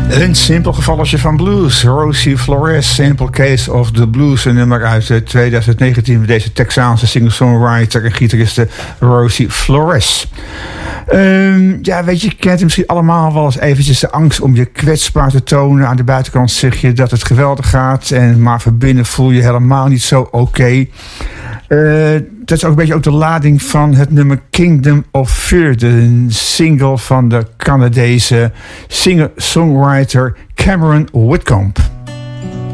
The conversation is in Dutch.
Een simpel gevalletje van blues. Rosie Flores, Simple Case of the Blues. Een nummer uit 2019 van deze Texaanse singer-songwriter en gitariste Rosie Flores. Ja, weet je kent misschien allemaal wel eens eventjes de angst om je kwetsbaar te tonen. Aan de buitenkant zeg je dat het geweldig gaat, maar van binnen voel je helemaal niet zo oké. Dat is ook een beetje ook de lading van het nummer Kingdom of Fear, de single van de Canadese singer-songwriter Cameron Whitcomb.